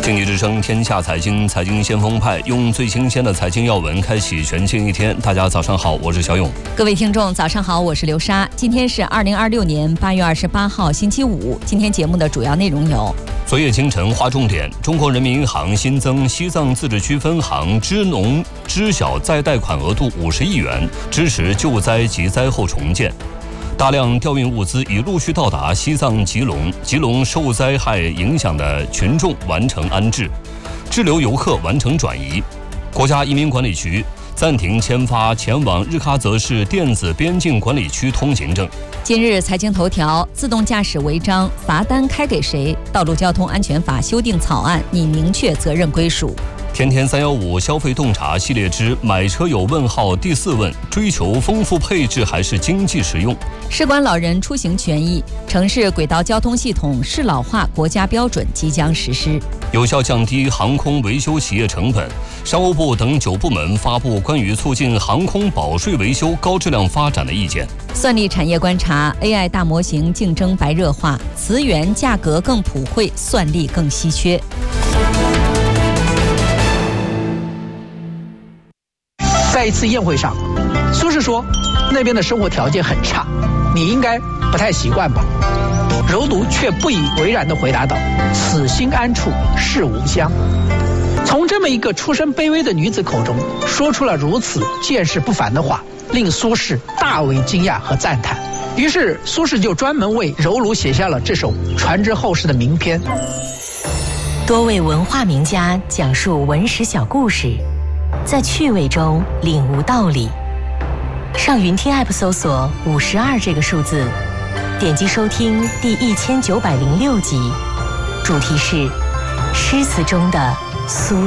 经济之声天下财经，财经先锋派用最新鲜的财经要闻开启全新一天。大家早上好，我是小勇。 各位听众早上好，我是刘莎。今天是2026年8月28号星期五。今天节目的主要内容有： 昨夜清晨划重点，中国人民银行新增西藏自治区分行支农知小再贷款额度50亿元，支持救灾及灾后重建。大量调运物资已陆续到达西藏吉隆受灾害影响的群众完成安置，滞留游客完成转移。国家移民管理局暂停签发前往日喀则市电子边境管理区通行证。 今日财经头条：自动驾驶违章罚单开给谁？道路交通安全法修订草案拟明确责任归属。 天天315消费洞察系列之买车有问号第4问：追求丰富配置还是经济实用？ 事关老人出行权益，城市轨道交通系统适老化国家标准即将实施。 有效降低航空维修企业成本。商务部等9部门发布关于促进航空保税维修高质量发展的意见。 算力产业观察 ：AI 大模型竞争白热化，词源价格更普惠，算力更稀缺。 在一次宴会上，苏轼说那边的生活条件很差，你应该不太习惯吧？柔独却不以为然地回答道：此心安处是吾乡。从这么一个出身卑微的女子口中说出了如此见识不凡的话，令苏轼大为惊讶和赞叹。于是苏轼就专门为柔儒写下了这首传之后世的名篇。 多位文化名家讲述文史小故事，在趣味中领悟道理。上云听 App 搜索52这个数字，点击收听第1906集，主题是诗词中的苏